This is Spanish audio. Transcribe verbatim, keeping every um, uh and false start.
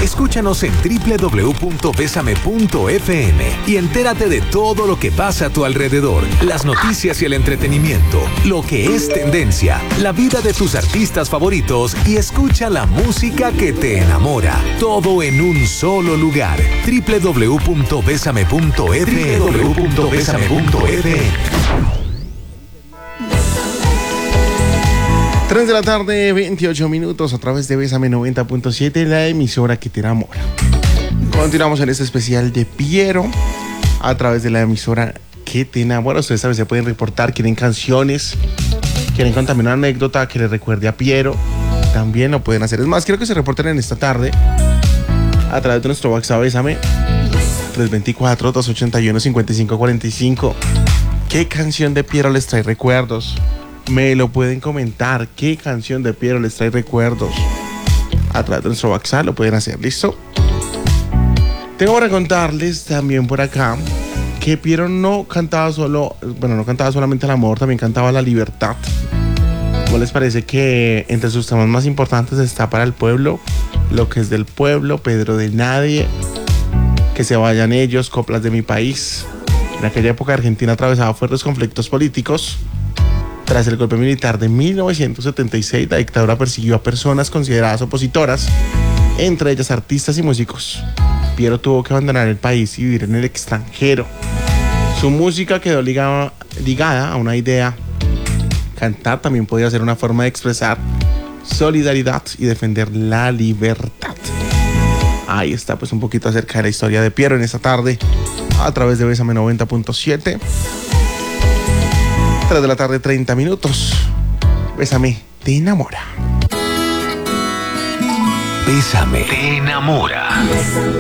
Escúchanos en doble u doble u doble u punto bésame punto efe eme y entérate de todo lo que pasa a tu alrededor, las noticias y el entretenimiento, lo que es tendencia, la vida de tus artistas favoritos y escucha la música que te enamora. Todo en un solo lugar. doble u doble u doble u punto bésame punto efe eme. doble u doble u doble u punto bésame punto efe eme. tres de la tarde, veintiocho minutos, a través de Bésame noventa punto siete, la emisora que te enamora. Continuamos en este especial de Piero, a través de la emisora que te enamora. Ustedes saben, se pueden reportar, quieren canciones, quieren contar una anécdota que les recuerde a Piero, también lo pueden hacer. Es más, quiero que se reporten en esta tarde, a través de nuestro WhatsApp Bésame, tres dos cuatro, dos ocho uno, cinco cinco cuatro cinco. ¿Qué canción de Piero les trae recuerdos? Me lo pueden comentar. ¿Qué canción de Piero les trae recuerdos? A través de nuestro WhatsApp lo pueden hacer. ¿Listo? Tengo para contarles también por acá que Piero no cantaba solo, bueno, no cantaba solamente el amor, también cantaba la libertad. ¿Cómo les parece que entre sus temas más importantes está Para el Pueblo, Lo que es del pueblo, Pedro de Nadie, Que se vayan ellos, Coplas de mi país? En aquella época Argentina atravesaba fuertes conflictos políticos. Tras el golpe militar de mil novecientos setenta y seis, la dictadura persiguió a personas consideradas opositoras, entre ellas artistas y músicos. Piero tuvo que abandonar el país y vivir en el extranjero. Su música quedó ligada, ligada a una idea. Cantar también podía ser una forma de expresar solidaridad y defender la libertad. Ahí está pues un poquito acerca de la historia de Piero en esta tarde, a través de Bésame noventa punto siete. tres de la tarde, treinta minutos. Bésame, te enamora. Bésame, te enamora. Bésame.